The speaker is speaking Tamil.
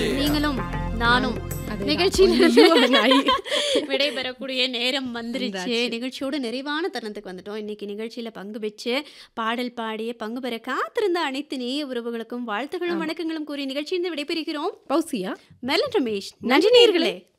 நீங்களும் நானும் அதேதான். நிகழ்ச்சியிலிருந்து ஐயோ, நாய். விடைபெறக்கூடிய நேரம் வந்துருச்சு. நிகழ்ச்சியோட நிறைவான தருணத்துக்கு வந்துட்டோம். இன்னைக்கு நிகழ்ச்சியில பங்கு பெற்று பாடல் பாடிய பங்கு பெற காத்திருந்த அனைத்து நேய உறவுகளுக்கும் வாழ்த்துகளும் வணக்கங்களும் கூறி நிகழ்ச்சியிலிருந்து விடைபெறுகிறோம். பௌசியா மெலன் ரமேஷ். நன்றி நேயர்களே.